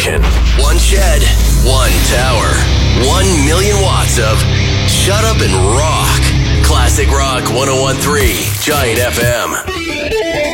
station. One shed, one tower, 1 million watts of shut up and rock. Classic Rock 101.3 Giant FM.